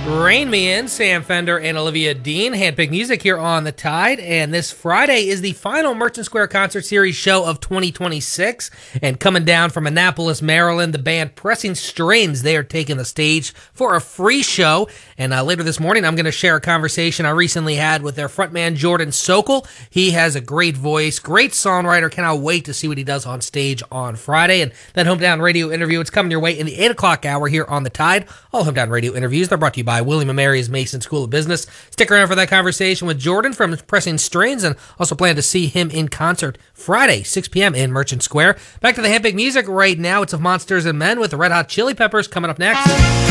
Rain Me In, Sam Fender and Olivia Dean, handpicked music here on The Tide. And this Friday is the final Merchant Square Concert Series show of 2026. And coming down from Annapolis, Maryland, the band Pressing Strains, they are taking the stage for a free show. And later this morning, I'm going to share a conversation I recently had with their frontman, Jordan Sokol. He has a great voice, great songwriter. Cannot wait to see what he does on stage on Friday. And that Hometown Radio interview, it's coming your way in the 8 o'clock hour here on The Tide. All Hometown Radio interviews, they're brought to you by William & Mary's Mason School of Business. Stick around for that conversation with Jordan from Pressing Strains, and also plan to see him in concert Friday, 6 p.m. in Merchant Square. Back to the handpicked music right now. It's of Monsters and Men with the Red Hot Chili Peppers coming up next.